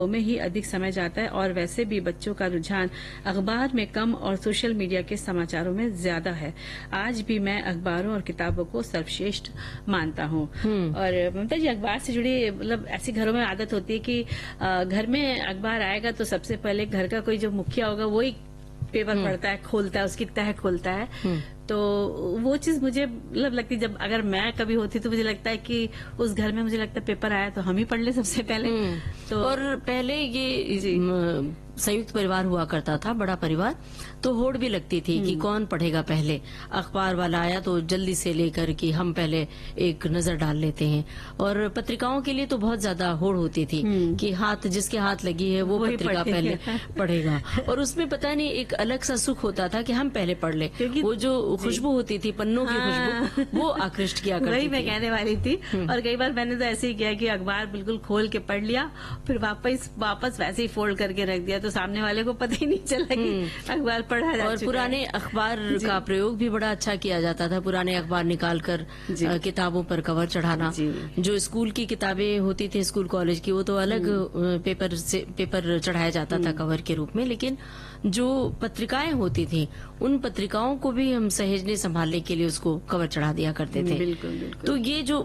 में ही अधिक समय जाता है और वैसे भी बच्चों का रुझान अखबार में कम और सोशल मीडिया के समाचारों में ज्यादा है। आज भी मैं अखबारों और किताबों को सर्वश्रेष्ठ मानता हूँ। और ममता जी, अखबार से जुड़ी मतलब ऐसे घरों में आदत होती है कि घर में अखबार आएगा तो सबसे पहले घर का कोई जो मुखिया होगा वही पेपर पढ़ता है, खोलता है, उसकी तह खोलता है। तो वो चीज मुझे मतलब लगती, जब अगर मैं कभी होती तो मुझे लगता है कि उस घर में मुझे लगता है पेपर आया तो हम ही पढ़ ले सबसे पहले। तो और पहले ये संयुक्त परिवार हुआ करता था, बड़ा परिवार, तो होड़ भी लगती थी कि कौन पढ़ेगा पहले। अखबार वाला आया तो जल्दी से लेकर कि हम पहले एक नजर डाल लेते हैं। और पत्रिकाओं के लिए तो बहुत ज्यादा होड़ होती थी कि हाथ जिसके हाथ लगी है वो पत्रिका पहले पढ़ेगा। और उसमें पता नहीं एक अलग सा सुख होता था कि हम पहले पढ़ ले। वो जो खुशबू होती थी, पन्नों की खुशबू, वो आकृष्ट किया करती थी। वही मैं कहने वाली थी। और कई बार मैंने तो ऐसे ही किया कि अखबार बिल्कुल खोल के पढ़ लिया, फिर वापस वैसे ही फोल्ड करके रख दिया, तो सामने वाले को पता ही नहीं चला कि अखबार पढ़ा जा और चुका पुराने है। अखबार का प्रयोग भी बड़ा अच्छा किया जाता था। पुराने अखबार निकालकर किताबों पर कवर चढ़ाना। जो स्कूल की किताबें होती थी, स्कूल कॉलेज की, वो तो अलग पेपर चढ़ाया जाता था कवर के रूप में। लेकिन जो पत्रिकाएं होती थी, उन पत्रिकाओं को भी हम सहेजने संभालने के लिए उसको कवर चढ़ा दिया करते थे। बिल्कुल, बिल्कुल। तो ये जो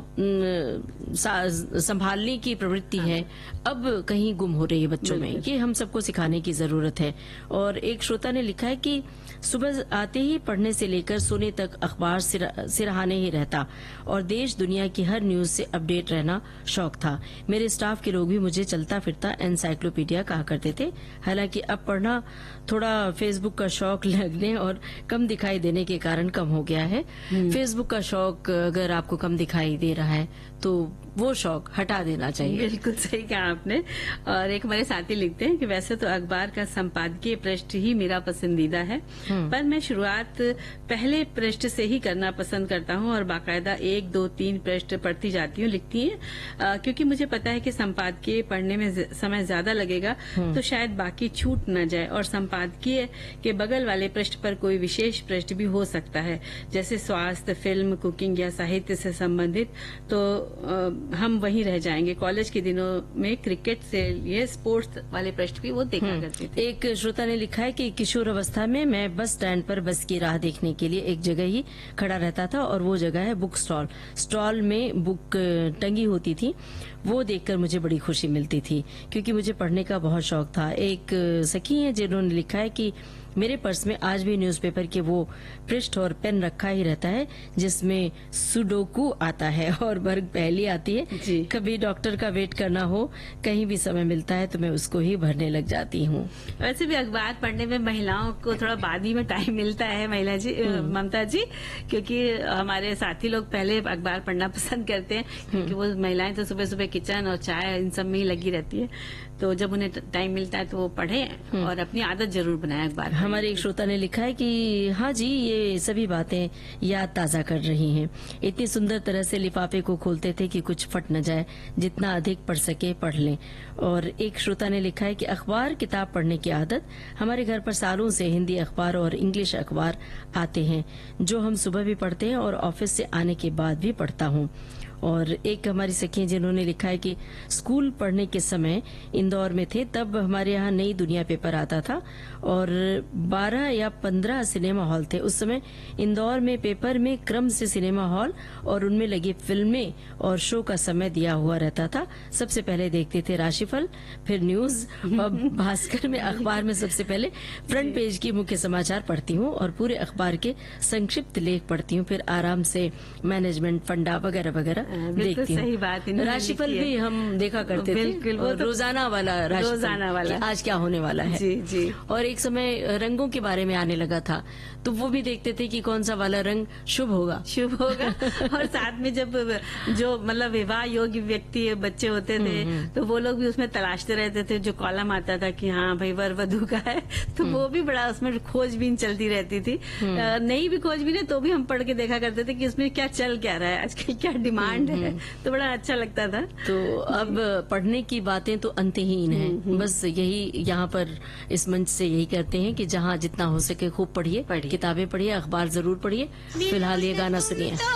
संभालने की प्रवृत्ति है अब कहीं गुम हो रही है बच्चों में। ये हम सबको सिखाने की जरूरत है। और एक श्रोता ने लिखा है कि सुबह आते ही पढ़ने से लेकर सोने तक अखबार सिरहाने ही रहता और देश दुनिया की हर न्यूज से अपडेट रहना शौक था। मेरे स्टाफ के लोग भी मुझे चलता फिरता एनसाइक्लोपीडिया कहा करते थे। हालांकि अब पढ़ना थोड़ा फेसबुक का शौक लगने और कम दिखाई देने के कारण कम हो गया है। फेसबुक का शौक अगर आपको कम दिखाई दे रहा है तो वो शौक हटा देना चाहिए। बिल्कुल सही कहा आपने। और एक हमारे साथी लिखते हैं कि वैसे तो अखबार का संपादकीय पृष्ठ ही मेरा पसंदीदा है, पर मैं शुरुआत पहले पृष्ठ से ही करना पसंद करता हूं और बाकायदा 1, 2, 3 पृष्ठ पढ़ती जाती हूँ, लिखती हैं, क्योंकि मुझे पता है कि संपादकीय पढ़ने में समय ज्यादा लगेगा तो शायद बाकी छूट न जाए। और संपादकीय के बगल वाले पृष्ठ पर कोई विशेष पृष्ठ भी हो सकता है, जैसे स्वास्थ्य, फिल्म, कुकिंग या साहित्य से संबंधित, तो हम वहीं रह जाएंगे। कॉलेज के दिनों में क्रिकेट से ये स्पोर्ट्स वाले पृष्ठ भी वो देखा करती थी। एक श्रोता ने लिखा है कि किशोर अवस्था में मैं बस स्टैंड पर बस की राह देखने के लिए एक जगह ही खड़ा रहता था और वो जगह है बुक स्टॉल। स्टॉल में बुक टंगी होती थी, वो देखकर मुझे बड़ी खुशी मिलती थी क्योंकि मुझे पढ़ने का बहुत शौक था। एक सखी है जिन्होंने लिखा है कि मेरे पर्स में आज भी न्यूज़पेपर के वो पृष्ठ और पेन रखा ही रहता है जिसमें सुडोकू आता है और वर्ग पहली आती है। कभी डॉक्टर का वेट करना हो, कहीं भी समय मिलता है तो मैं उसको ही भरने लग जाती हूँ। वैसे भी अखबार पढ़ने में महिलाओं को थोड़ा बाद ही में टाइम मिलता है, ममता जी, क्योंकि हमारे साथी लोग पहले अखबार पढ़ना पसंद करते हैं, क्योंकि वो महिलाएं तो सुबह सुबह किचन और चाय इन सब में ही लगी रहती है। तो जब उन्हें टाइम मिलता है तो वो पढ़ें और अपनी आदत जरूर बनाएं अखबार। हमारे एक श्रोता ने लिखा है कि हाँ जी, ये सभी बातें याद ताजा कर रही हैं। इतनी सुंदर तरह से लिफाफे को खोलते थे कि कुछ फट न जाए, जितना अधिक पढ़ सके पढ़ लें। और एक श्रोता ने लिखा है कि अखबार किताब पढ़ने की आदत हमारे घर पर सालों से हिंदी अखबार और इंग्लिश अखबार आते हैं, जो हम सुबह भी पढ़ते हैं और ऑफिस से आने के बाद भी पढ़ता हूँ। और एक हमारी सखी जिन्होंने लिखा है कि स्कूल पढ़ने के समय इंदौर में थे, तब हमारे यहाँ नई दुनिया पेपर आता था और 12 या 15 सिनेमा हॉल थे। उस समय इंदौर में पेपर में क्रम से सिनेमा हॉल और उनमें लगी फिल्में और शो का समय दिया हुआ रहता था। सबसे पहले देखते थे राशिफल, फिर न्यूज और भास्कर में अखबार में सबसे पहले फ्रंट पेज की मुख्य समाचार पढ़ती हूँ और पूरे अखबार के संक्षिप्त लेख पढ़ती हूँ। फिर आराम से मैनेजमेंट, फंडा वगैरह वगैरह देखती हूँ। सही बात है। राशिफल भी हम देखा करते थे, वो तो रोजाना वाला राशिफल, आज क्या होने वाला है। जी। और एक समय रंगों के बारे में आने लगा था, तो वो भी देखते थे कि कौन सा वाला रंग शुभ होगा। और साथ में जब जो मतलब विवाह योग्य व्यक्ति बच्चे होते थे तो वो लोग भी उसमें तलाशते रहते थे, जो कॉलम आता था कि हाँ भाई वर वधू का है, तो वो भी बड़ा उसमें खोजबीन चलती रहती थी। नहीं भी खोजबीन है तो भी हम पढ़ के देखा करते थे कि उसमें क्या चल क्या रहा है, आजकल क्या डिमांड है, तो बड़ा अच्छा लगता था। तो अब पढ़ने की बातें तो अंतहीन हैं। बस यही यहाँ पर इस मंच से यही करते हैं कि जहाँ जितना हो सके खूब पढ़िए, किताबें पढ़िए, अखबार जरूर पढ़िए। फिलहाल ये गाना सुनिए।